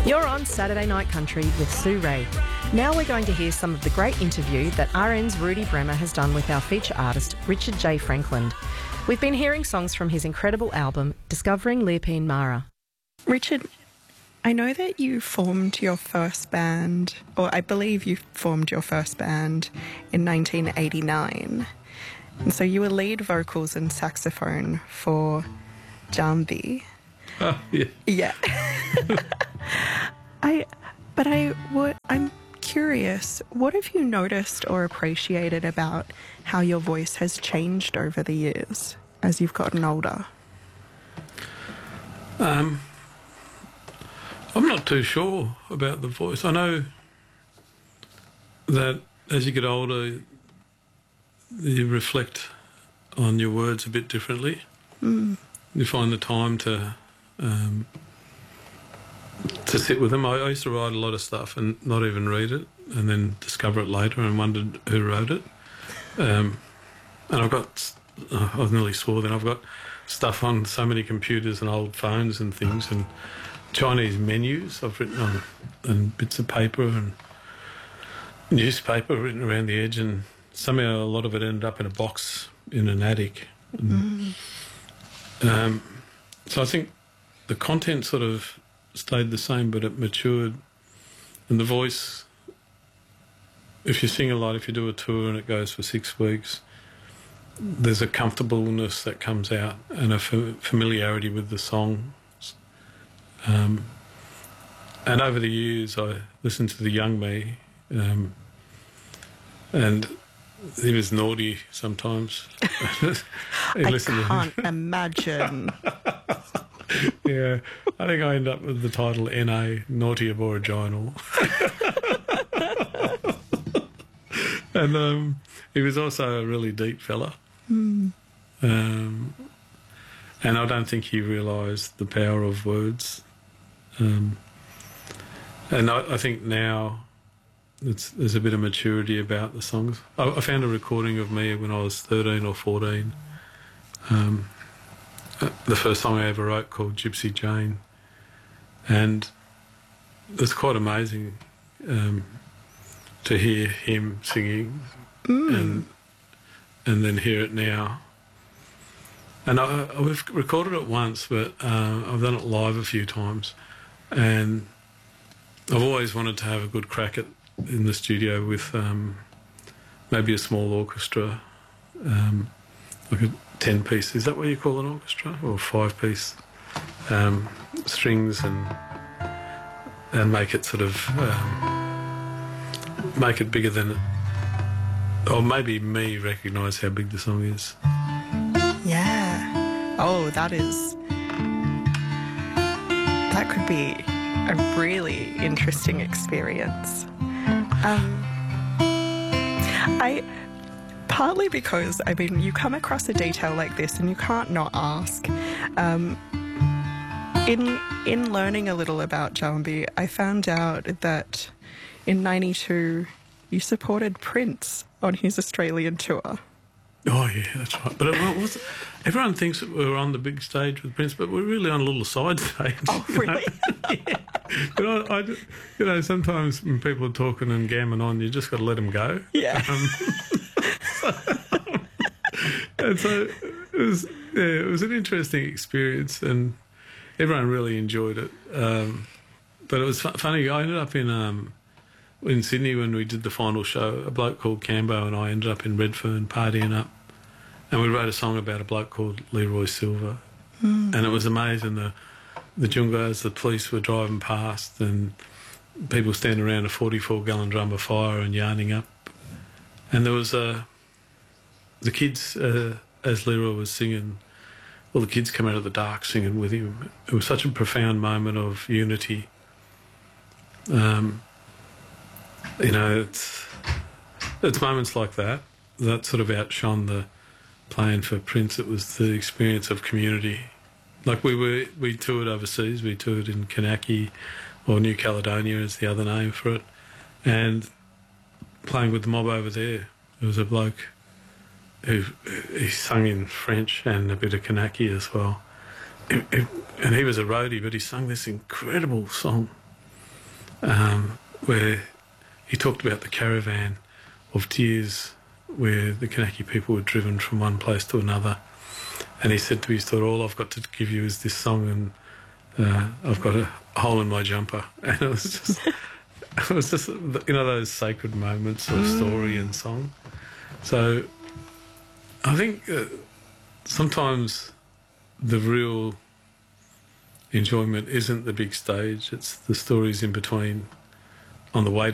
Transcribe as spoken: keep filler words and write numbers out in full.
You're on Saturday Night Country with Sue Ray. Now we're going to hear some of the great interview that R N's Rudy Bremer has done with our feature artist, Richard J. Franklin. We've been hearing songs from his incredible album, Discovering Leopold Mara. Richard, I know that you formed your first band, or I believe you formed your first band in nineteen eighty-nine. And so you were lead vocals and saxophone for Jambi. Oh, yeah. Yeah. I, but I would, I'm curious, what have you noticed or appreciated about how your voice has changed over the years as you've gotten older? Um, I'm not too sure about the voice. I know that as you get older, you reflect on your words a bit differently. Mm. You find the time to um, to sit with them. I, I used to write a lot of stuff and not even read it, and then discover it later and wondered who wrote it. Um, and I've got, I was nearly swore then, I've got stuff on so many computers and old phones and things, and Chinese menus I've written on, and bits of paper and newspaper written around the edge, and somehow a lot of it ended up in a box in an attic. And, Mm. um, so I think the content sort of stayed the same, but it matured. And the voice, if you sing a lot, if you do a tour and it goes for six weeks, there's a comfortableness that comes out and a f- familiarity with the songs. Um, and over the years, I listened to the young me, um, and he was naughty sometimes. he I listened can't to imagine. Yeah, I think I end up with the title N A, Naughty Aboriginal. And um, he was also a really deep fella. Mm. Um, and I don't think he realised the power of words. Um, and I, I think now it's, there's a bit of maturity about the songs. I, I found a recording of me when I was thirteen or fourteen. Um, the first song I ever wrote called Gypsy Jane. And it's quite amazing um, to hear him singing Mm. and and then hear it now. And I, I've recorded it once, but uh, I've done it live a few times. And I've always wanted to have a good crack at in the studio with um, maybe a small orchestra, um, like a ten-piece. Is that what you call an orchestra? Or five-piece um, strings, and and make it sort of um, make it bigger than it. Or maybe me recognise how big the song is. Yeah. Oh, that is... That could be a really interesting experience. Um, I... Partly because, I mean, you come across a detail like this and you can't not ask. Um, in, in learning a little about Jambi, I found out that in ninety-two you supported Prince on his Australian tour. Oh, yeah, that's right. But it was, everyone thinks that we're on the big stage with Prince, but we're really on a little side stage. Oh, really? Yeah. But I, I, you know, sometimes when people are talking and gammon on, you just got to let them go. Yeah. Um, and so it was, yeah, it was an interesting experience, and everyone really enjoyed it. Um, but it was fu- funny. I ended up in um, in Sydney when we did the final show. A bloke called Cambo and I ended up in Redfern partying up, and we wrote a song about a bloke called Leroy Silver. Mm. And it was amazing. The the Jungas, the police were driving past, and people standing around a forty-four gallon drum of fire and yarning up. And there was a the kids, uh, as Leroy was singing, all the kids come out of the dark singing with him. It was such a profound moment of unity. Um, you know, it's it's moments like that that sort of outshone the playing for Prince. It was the experience of community. Like we were, we toured overseas. We toured in Kanaki, or New Caledonia is the other name for it, and playing with the mob over there. There was a bloke who he sung in French and a bit of Kanaki as well. It, it, and he was a roadie, but he sung this incredible song. um, where he talked about the caravan of tears where the Kanaki people were driven from one place to another. And he said to his daughter, all I've got to give you is this song, and uh, I've got a hole in my jumper. And it was just, it was just, you know, those sacred moments of story and song. So I think uh, sometimes the real enjoyment isn't the big stage, it's the stories in between on the way